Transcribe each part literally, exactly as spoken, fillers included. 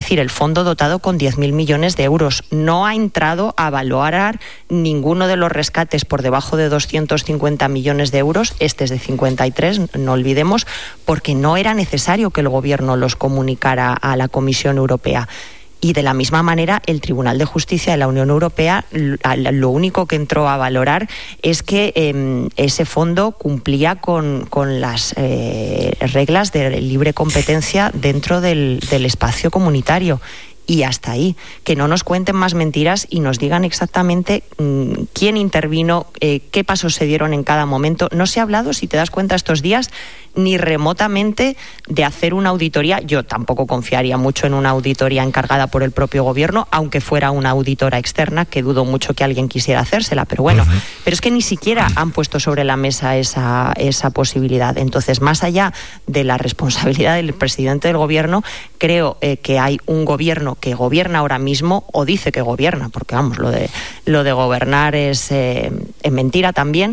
decir, el fondo dotado con diez mil millones de euros. No ha entrado a valorar ninguno de los rescates por debajo de doscientos cincuenta millones de euros. Este es de cincuenta y tres, no olvidemos, porque no era necesario que el Gobierno los comunicara a la Comisión Europea. Y de la misma manera, el Tribunal de Justicia de la Unión Europea lo único que entró a valorar es que eh, ese fondo cumplía con, con las eh, reglas de libre competencia dentro del, del espacio comunitario. Y hasta ahí, que no nos cuenten más mentiras y nos digan exactamente mmm, quién intervino, eh, qué pasos se dieron en cada momento. No se ha hablado, si te das cuenta estos días, ni remotamente de hacer una auditoría. Yo tampoco confiaría mucho en una auditoría encargada por el propio Gobierno, aunque fuera una auditora externa, que dudo mucho que alguien quisiera hacérsela, pero bueno, uh-huh. pero es que ni siquiera han puesto sobre la mesa esa, esa posibilidad. Entonces, más allá de la responsabilidad del presidente del Gobierno, creo eh, que hay un Gobierno que gobierna ahora mismo, o dice que gobierna, porque vamos, lo de, lo de gobernar es, eh, es mentira también,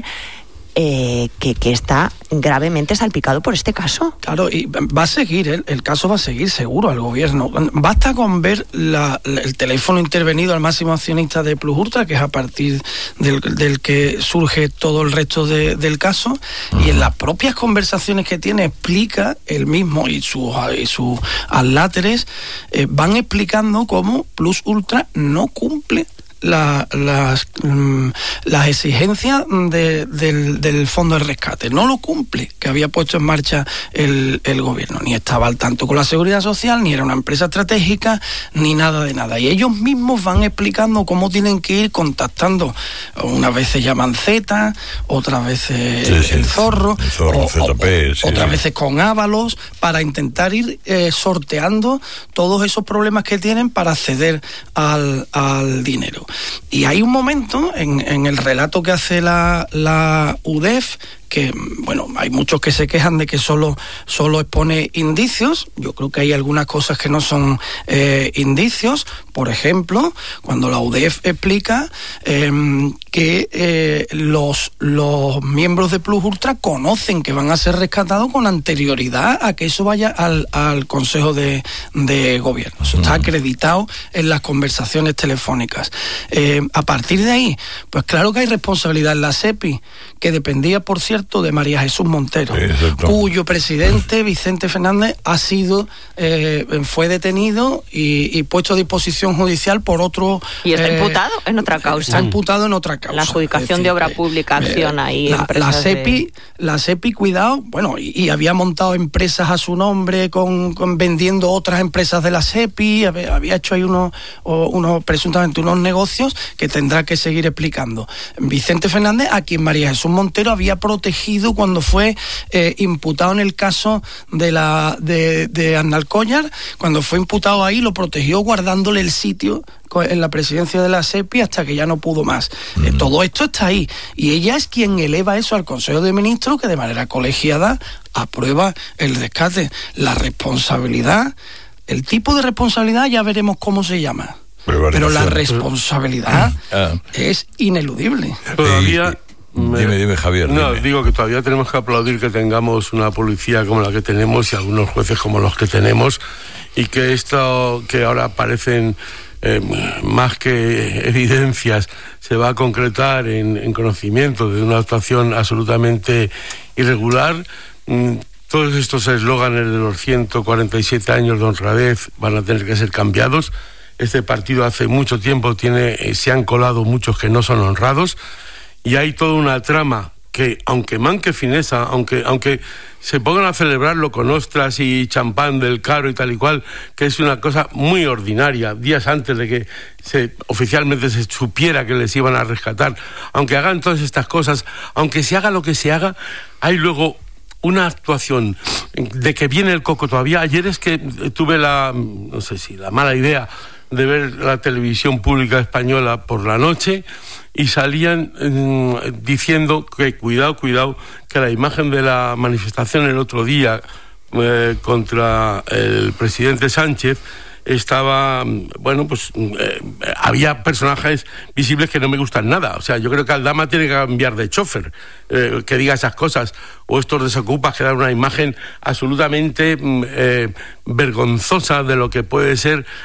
Eh, que, que está gravemente salpicado por este caso. Claro, y va a seguir, ¿eh? El caso va a seguir seguro al Gobierno. Basta con ver la, el teléfono intervenido al máximo accionista de Plus Ultra, que es a partir del, del que surge todo el resto de, del caso, uh-huh. y en las propias conversaciones que tiene explica él mismo y sus y sus adláteres eh, van explicando cómo Plus Ultra no cumple La, las, mm, las exigencias de, del, del fondo de rescate. No lo cumple, que había puesto en marcha el, el Gobierno. Ni estaba al tanto con la Seguridad Social, ni era una empresa estratégica, ni nada de nada. Y ellos mismos van explicando cómo tienen que ir contactando. Unas veces llaman Z, otras veces sí, sí, el Zorro, el zorro o, Z P, o, sí. otras veces con Ábalos, para intentar ir eh, sorteando todos esos problemas que tienen para acceder al, al dinero. Y hay un momento en, en el relato que hace la, la U D E F, que, bueno, hay muchos que se quejan de que solo, solo expone indicios. Yo creo que hay algunas cosas que no son eh, indicios. Por ejemplo, cuando la U D E F explica eh, que eh, los, los miembros de Plus Ultra conocen que van a ser rescatados con anterioridad a que eso vaya al, al Consejo de, de Gobierno. Eso está acreditado en las conversaciones telefónicas. Eh, a partir de ahí, pues claro que hay responsabilidad en la SEPI, que dependía, por cierto, de María Jesús Montero, Exacto. cuyo presidente, Vicente Fernández, ha sido, eh, fue detenido y, y puesto a disposición judicial por otro... Y está eh, imputado en otra causa. Está imputado en otra causa. La adjudicación es decir, de obra pública, acción eh, ahí. La, la SEPI, de... la SEPI, cuidado, bueno, y, y había montado empresas a su nombre, con, con vendiendo otras empresas de la SEPI, había, había hecho ahí unos, unos, presuntamente unos negocios que tendrá que seguir explicando. Vicente Fernández, a quien María Jesús Montero había protegido cuando fue eh, imputado en el caso de la de, de Arnalcollar. Cuando fue imputado ahí, lo protegió guardándole el sitio en la presidencia de la SEPI hasta que ya no pudo más. Uh-huh. Eh, todo esto está ahí. Y ella es quien eleva eso al Consejo de Ministros, que de manera colegiada aprueba el rescate. La responsabilidad, el tipo de responsabilidad ya veremos cómo se llama. Pero la responsabilidad uh-huh. es ineludible. Todavía... Me, dime, dime, Javier. No, dime. digo que todavía tenemos que aplaudir que tengamos una policía como la que tenemos y algunos jueces como los que tenemos, y que esto que ahora aparecen eh, más que evidencias se va a concretar en, en conocimiento de una actuación absolutamente irregular. Mm, todos estos eslóganes de los ciento cuarenta y siete años de honradez van a tener que ser cambiados. Este partido hace mucho tiempo tiene, eh, se han colado muchos que no son honrados. Y hay toda una trama que, aunque manque fineza, aunque aunque se pongan a celebrarlo con ostras y champán del caro y tal y cual, que es una cosa muy ordinaria, días antes de que se oficialmente se supiera que les iban a rescatar, aunque hagan todas estas cosas, aunque se haga lo que se haga, hay luego una actuación de que viene el coco todavía. Ayer es que tuve la, no sé si la mala idea de ver la televisión pública española por la noche, y salían eh, diciendo que cuidado, cuidado, que la imagen de la manifestación el otro día eh, contra el presidente Sánchez estaba, bueno, pues eh, había personajes visibles que no me gustan nada. O sea, yo creo que Aldama tiene que cambiar de chofer, eh, que diga esas cosas, o estos desocupas que dan una imagen absolutamente eh, vergonzosa de lo que puede ser